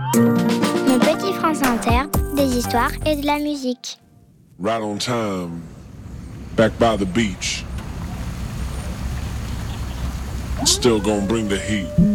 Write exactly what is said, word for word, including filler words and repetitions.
Mon petit France Inter, des histoires et de la musique. Right on time, back by the beach. Still gonna bring the heat.